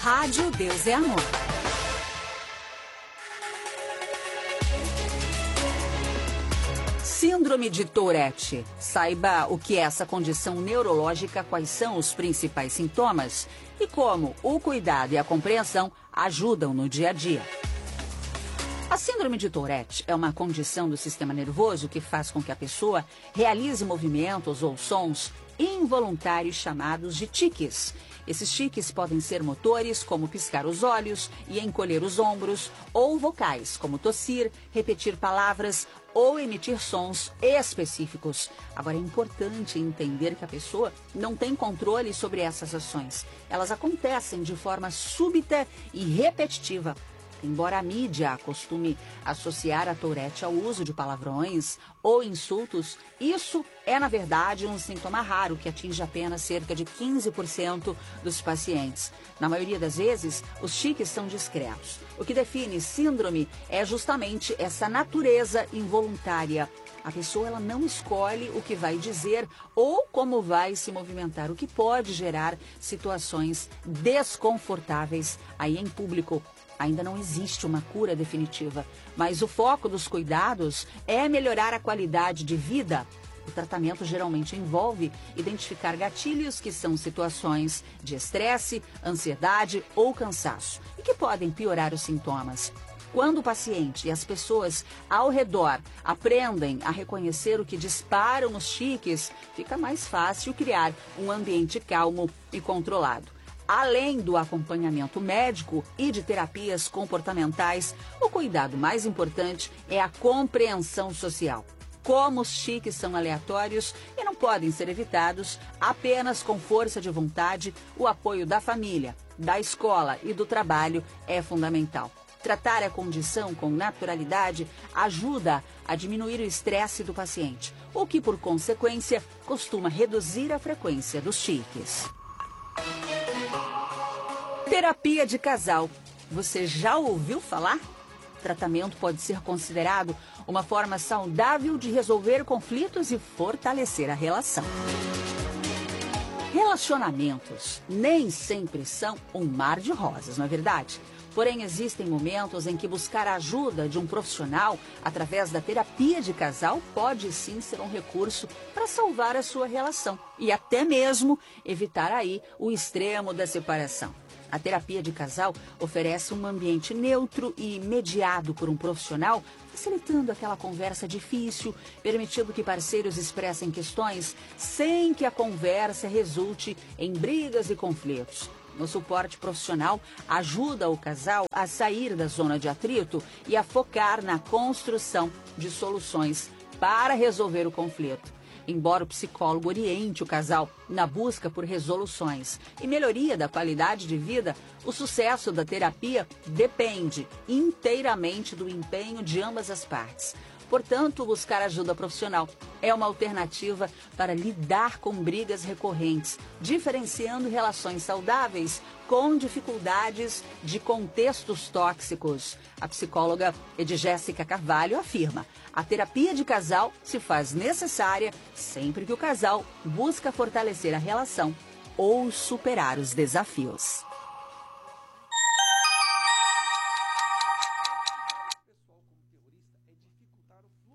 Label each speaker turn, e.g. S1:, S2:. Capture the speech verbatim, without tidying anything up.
S1: Rádio Deus é Amor. Síndrome de Tourette. Saiba o que é essa condição neurológica, quais são os principais sintomas e como o cuidado e a compreensão ajudam no dia a dia. A síndrome de Tourette é uma condição do sistema nervoso que faz com que a pessoa realize movimentos ou sons involuntários chamados de tiques. Esses tiques podem ser motores, como piscar os olhos e encolher os ombros, ou vocais, como tossir, repetir palavras ou emitir sons específicos. Agora, é importante entender que a pessoa não tem controle sobre essas ações. Elas acontecem de forma súbita e repetitiva. Embora a mídia costume associar a Tourette ao uso de palavrões ou insultos, isso é, na verdade, um sintoma raro que atinge apenas cerca de quinze por cento dos pacientes. Na maioria das vezes, os tiques são discretos. O que define síndrome é justamente essa natureza involuntária. A pessoa ela não escolhe o que vai dizer ou como vai se movimentar, o que pode gerar situações desconfortáveis aí em público. Ainda não existe uma cura definitiva, mas o foco dos cuidados é melhorar a qualidade de vida. O tratamento geralmente envolve identificar gatilhos que são situações de estresse, ansiedade ou cansaço e que podem piorar os sintomas. Quando o paciente e as pessoas ao redor aprendem a reconhecer o que disparam os tiques, fica mais fácil criar um ambiente calmo e controlado. Além do acompanhamento médico e de terapias comportamentais, o cuidado mais importante é a compreensão social. Como os tiques são aleatórios e não podem ser evitados, apenas com força de vontade, o apoio da família, da escola e do trabalho é fundamental. Tratar a condição com naturalidade ajuda a diminuir o estresse do paciente, o que, por consequência, costuma reduzir a frequência dos tiques. Terapia de casal. Você já ouviu falar? O tratamento pode ser considerado uma forma saudável de resolver conflitos e fortalecer a relação. Relacionamentos nem sempre são um mar de rosas, não é verdade? Porém, existem momentos em que buscar a ajuda de um profissional através da terapia de casal pode sim ser um recurso para salvar a sua relação e até mesmo evitar aí o extremo da separação. A terapia de casal oferece um ambiente neutro e mediado por um profissional, facilitando aquela conversa difícil, permitindo que parceiros expressem questões sem que a conversa resulte em brigas e conflitos. No suporte profissional, ajuda o casal a sair da zona de atrito e a focar na construção de soluções para resolver o conflito. Embora o psicólogo oriente o casal na busca por resoluções e melhoria da qualidade de vida, o sucesso da terapia depende inteiramente do empenho de ambas as partes. Portanto, buscar ajuda profissional é uma alternativa para lidar com brigas recorrentes, diferenciando relações saudáveis com dificuldades de contextos tóxicos. A psicóloga Edjéssica Carvalho afirma: a terapia de casal se faz necessária sempre que o casal busca fortalecer a relação ou superar os desafios.